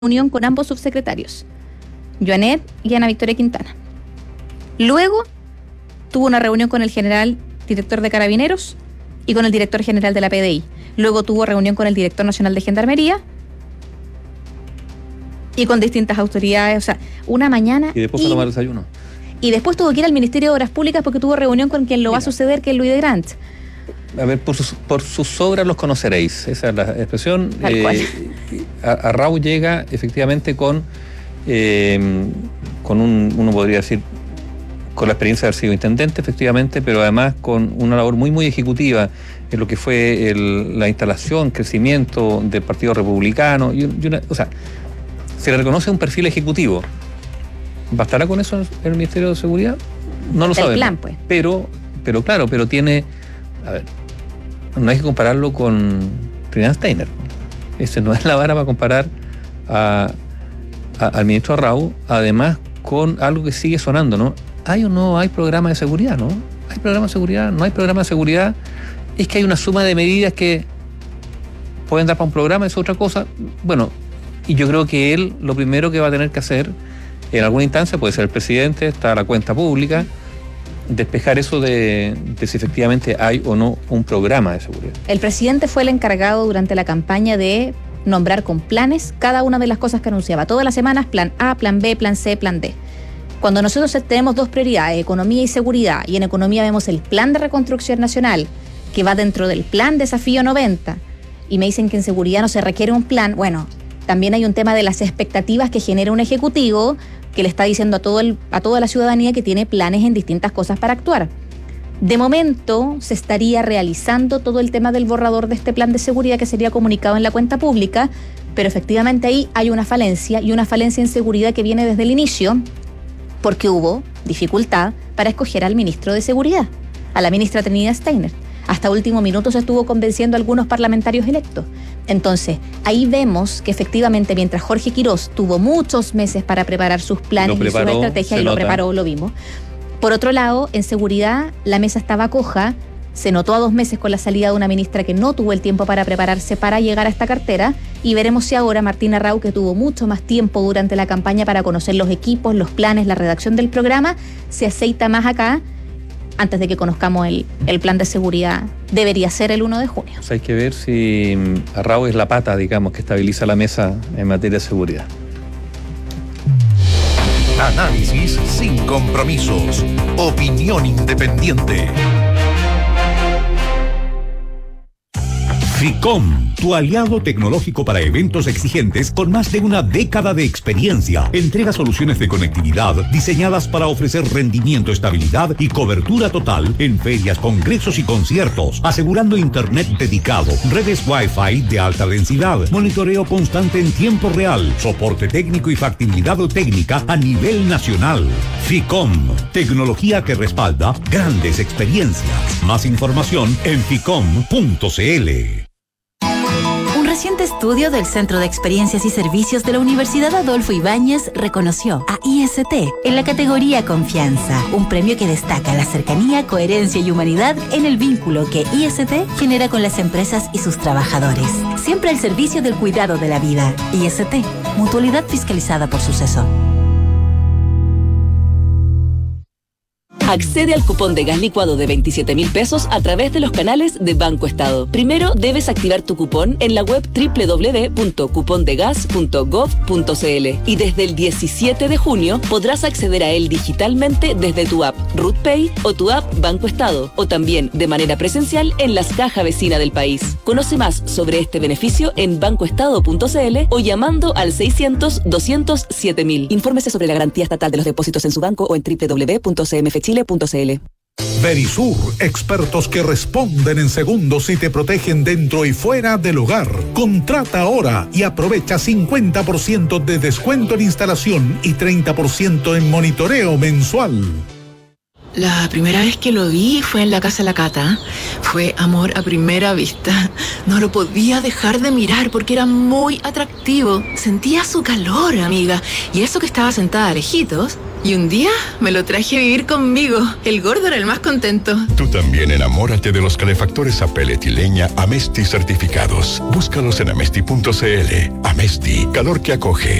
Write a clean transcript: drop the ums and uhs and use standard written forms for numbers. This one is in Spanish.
reunión con ambos subsecretarios, Joanet y Ana Victoria Quintana. Luego tuvo una reunión con el general director de Carabineros y con el director general de la PDI. Luego tuvo reunión con el director nacional de Gendarmería y con distintas autoridades, o sea, una mañana. Y después fue a tomar desayuno. Y después tuvo que ir al Ministerio de Obras Públicas porque tuvo reunión con quien lo va a suceder, que es Luis de Grant. A ver, por sus obras los conoceréis. Esa es la expresión. Arrau llega efectivamente con uno podría decir, con la experiencia de haber sido intendente, efectivamente, pero además con una labor muy, muy ejecutiva en lo que fue la instalación, crecimiento del Partido Republicano. O sea, se le reconoce un perfil ejecutivo. ¿Bastará con eso en el Ministerio de Seguridad? No lo sabemos. El plan, pues. Pero tiene... A ver, no hay que compararlo con Trinidad Steiner. Ese no es la vara para comparar al ministro Arrau, además con algo que sigue sonando, ¿no? ¿Hay o no hay programa de seguridad, no? ¿Hay programa de seguridad? ¿No hay programa de seguridad? Es que hay una suma de medidas que pueden dar para un programa, es otra cosa. Bueno, y yo creo que él lo primero que va a tener que hacer en alguna instancia, puede ser el presidente, está la cuenta pública, despejar eso de si efectivamente hay o no un programa de seguridad. El presidente fue el encargado durante la campaña de nombrar con planes cada una de las cosas que anunciaba. Todas las semanas, plan A, plan B, plan C, plan D. Cuando nosotros tenemos dos prioridades, economía y seguridad, y en economía vemos el plan de reconstrucción nacional, que va dentro del plan Desafío 90, y me dicen que en seguridad no se requiere un plan, bueno, también hay un tema de las expectativas que genera un ejecutivo que le está diciendo a toda la ciudadanía que tiene planes en distintas cosas para actuar. De momento se estaría realizando todo el tema del borrador de este plan de seguridad que sería comunicado en la cuenta pública, pero efectivamente ahí hay una falencia, y una falencia en seguridad que viene desde el inicio, porque hubo dificultad para escoger al ministro de Seguridad, a la ministra Trinidad Steiner. Hasta último minuto se estuvo convenciendo a algunos parlamentarios electos. Entonces, ahí vemos que efectivamente mientras Jorge Quirós tuvo muchos meses para preparar sus planes y sus estrategias, y lo preparó, lo vimos. Por otro lado, en seguridad la mesa estaba coja, se notó a 2 meses con la salida de una ministra que no tuvo el tiempo para prepararse para llegar a esta cartera, y veremos si ahora Martín Arrau, que tuvo mucho más tiempo durante la campaña para conocer los equipos, los planes, la redacción del programa, se aceita más acá antes de que conozcamos el plan de seguridad. Debería ser el 1 de junio. O sea, hay que ver si Arrau es la pata, digamos, que estabiliza la mesa en materia de seguridad. Análisis sin compromisos. Opinión independiente. FICOM, tu aliado tecnológico para eventos exigentes con más de una década de experiencia. Entrega soluciones de conectividad diseñadas para ofrecer rendimiento, estabilidad y cobertura total en ferias, congresos y conciertos, asegurando internet dedicado, redes Wi-Fi de alta densidad, monitoreo constante en tiempo real, soporte técnico y factibilidad técnica a nivel nacional. FICOM, tecnología que respalda grandes experiencias. Más información en ficom.cl. Un reciente estudio del Centro de Experiencias y Servicios de la Universidad Adolfo Ibáñez reconoció a IST en la categoría Confianza, un premio que destaca la cercanía, coherencia y humanidad en el vínculo que IST genera con las empresas y sus trabajadores. Siempre al servicio del cuidado de la vida. IST, mutualidad fiscalizada por Suceso. Accede al cupón de gas licuado de 27.000 pesos a través de los canales de Banco Estado. Primero debes activar tu cupón en la web www.cupondegas.gov.cl y desde el 17 de junio podrás acceder a él digitalmente desde tu app RootPay o tu app Banco Estado, o también de manera presencial en las cajas vecinas del país. Conoce más sobre este beneficio en bancoestado.cl o llamando al 600-200-7000. Infórmese sobre la garantía estatal de los depósitos en su banco o en www.cmfchile.cl. Verisur, expertos que responden en segundos y te protegen dentro y fuera del hogar. Contrata ahora y aprovecha 50% de descuento en instalación y 30% en monitoreo mensual. La primera vez que lo vi fue en la casa de la Cata. Fue amor a primera vista. No lo podía dejar de mirar porque era muy atractivo. Sentía su calor, amiga. Y eso que estaba sentada lejitos. Y un día me lo traje a vivir conmigo. El gordo era el más contento. Tú también enamórate de los calefactores a pellet y leña Amesti certificados. Búscalos en amesti.cl. Amesti, calor que acoge.